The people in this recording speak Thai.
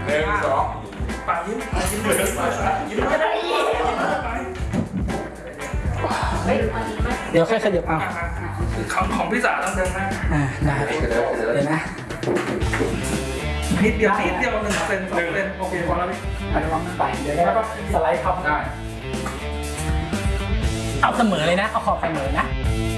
1 2ปากยิ้มยิ้มไม่ได้เดี๋ยวค่อยขยับเอาของพี่สาวต้องเดินหน้าได้เดี๋ยวนะนิดเดียว1 เซน2 เซนโอเคพอแล้วพี่ระวังไปเดี๋ยวได้สไลด์เข้าได้เอาเสมอเลยนะเอาขอบเสมอนะ